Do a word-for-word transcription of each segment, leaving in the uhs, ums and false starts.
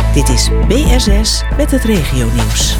Dit is B R zes met het regionieuws.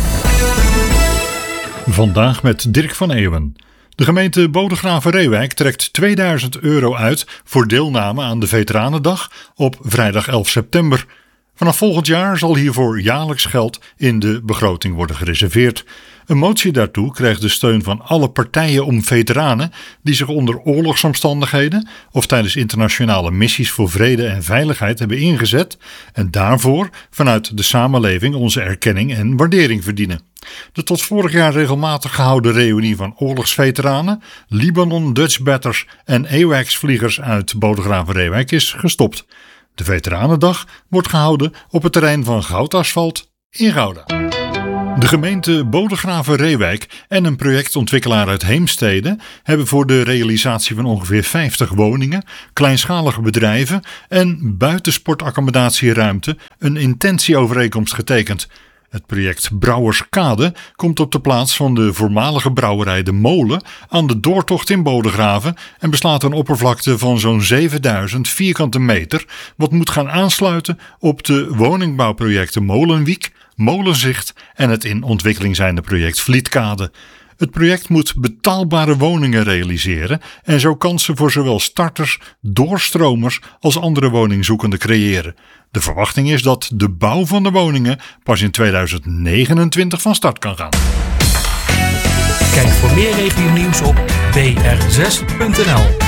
Vandaag met Dirk van Eeuwen. De gemeente Bodegraven-Reeuwijk trekt tweeduizend euro uit voor deelname aan de Veteranendag op vrijdag elf september. Vanaf volgend jaar zal hiervoor jaarlijks geld in de begroting worden gereserveerd. Een motie daartoe krijgt de steun van alle partijen om veteranen die zich onder oorlogsomstandigheden of tijdens internationale missies voor vrede en veiligheid hebben ingezet en daarvoor vanuit de samenleving onze erkenning en waardering verdienen. De tot vorig jaar regelmatig gehouden reunie van oorlogsveteranen, Libanon Dutch Batters en AWACS-vliegers uit Bodegraven-Reeuwijk is gestopt. De Veteranendag wordt gehouden op het terrein van Goutasfalt in Gouda. De gemeente Bodegraven-Reeuwijk en een projectontwikkelaar uit Heemstede hebben voor de realisatie van ongeveer vijftig woningen, kleinschalige bedrijven en buitensportaccommodatieruimte een intentieovereenkomst getekend. Het project Brouwerskade komt op de plaats van de voormalige brouwerij De Molen aan de Doortocht in Bodegraven en beslaat een oppervlakte van zo'n zevenduizend vierkante meter, wat moet gaan aansluiten op de woningbouwprojecten Molenwiek, Molenzicht en het in ontwikkeling zijnde project Vlietkade. Het project moet betaalbare woningen realiseren en zo kansen voor zowel starters, doorstromers als andere woningzoekenden creëren. De verwachting is dat de bouw van de woningen pas in tweeduizend negenentwintig van start kan gaan. Kijk voor meer regionieuws op b r zes punt n l.